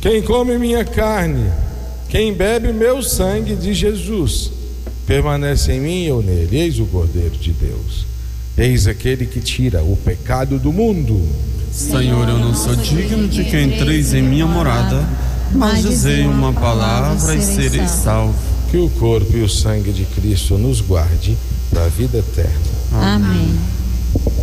Quem come minha carne, quem bebe meu sangue, de Jesus, permanece em mim e eu nele. Eis o Cordeiro de Deus. Eis aquele que tira o pecado do mundo. Senhor, eu não sou digno de que entreis em minha morada, mas dizei uma palavra e serei salvo. Que o corpo e o sangue de Cristo nos guarde da vida eterna. Amém.